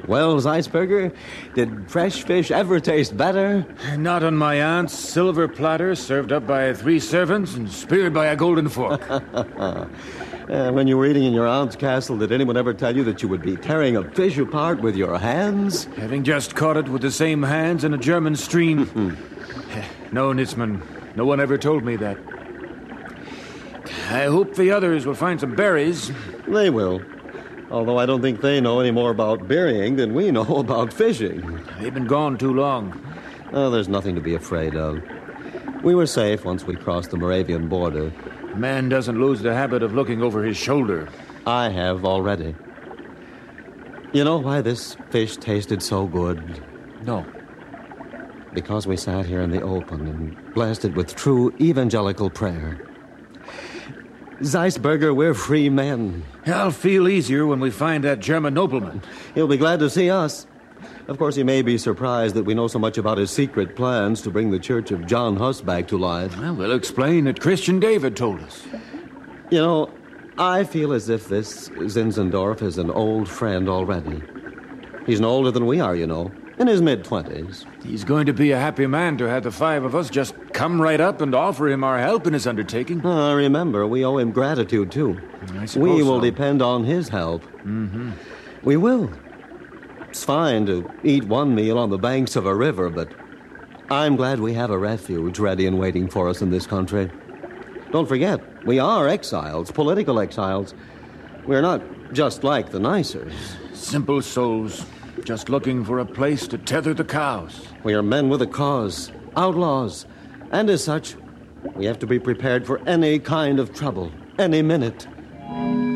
Well, Zeisberger, did fresh fish ever taste better? Not on my aunt's silver platter, served up by 3 servants and speared by a golden fork. When you were eating in your aunt's castle, did anyone ever tell you that you would be tearing a fish apart with your hands? Having just caught it with the same hands in a German stream. No, Nitzman, no one ever told me that. I hope the others will find some berries. They will. Although I don't think they know any more about berrying than we know about fishing. They've been gone too long. Oh, there's nothing to be afraid of. We were safe once we crossed the Moravian border. Man doesn't lose the habit of looking over his shoulder. I have already. You know why this fish tasted so good? No. Because we sat here in the open and blessed it with true evangelical prayer. Zeisberger, we're free men. I'll feel easier when we find that German nobleman. He'll be glad to see us. Of course, he may be surprised that we know so much about his secret plans to bring the Church of John Huss back to life. Well, we'll explain that Christian David told us. You know, I feel as if this Zinzendorf is an old friend already. He's no older than we are, you know, in his mid-20s. He's going to be a happy man to have the 5 of us just come right up and offer him our help in his undertaking. Remember, we owe him gratitude, too. I suppose we will so. depend on his help. Mm-hmm. We will. It's fine to eat one meal on the banks of a river, but I'm glad we have a refuge ready and waiting for us in this country. Don't forget, we are exiles, political exiles. We're not just like the Nicers. Simple souls, just looking for a place to tether the cows. We are men with a cause, outlaws, and as such, we have to be prepared for any kind of trouble, any minute.